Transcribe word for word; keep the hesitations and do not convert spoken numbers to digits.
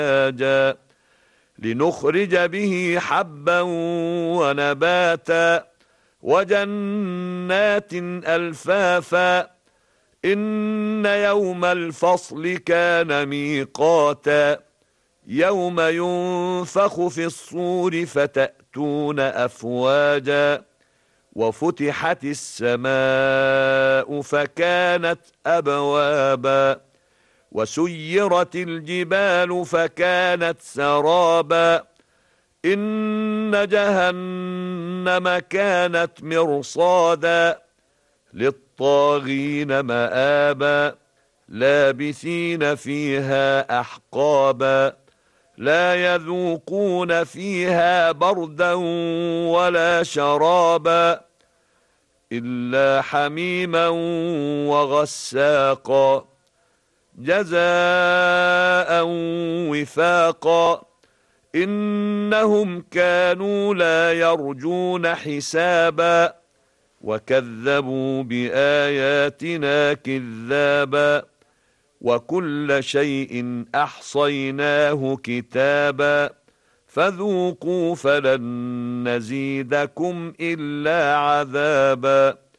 أجاجا لنخرج به حبا ونباتا وجنات ألفافا إن يوم الفصل كان ميقاتا يوم ينفخ في الصور فتأتون أفواجا وفتحت السماء فكانت أبوابا وسيرت الجبال فكانت سرابا إن جهنم كانت مرصادا للطاغين مآبا لابثين فيها أحقابا لا يذوقون فيها بردا ولا شرابا إلا حميما وغساقا جزاء وفاقا إنهم كانوا لا يرجون حسابا وكذبوا بآياتنا كذابا وكل شيء أحصيناه كتابا فذوقوا فلن نزيدكم إلا عذابا.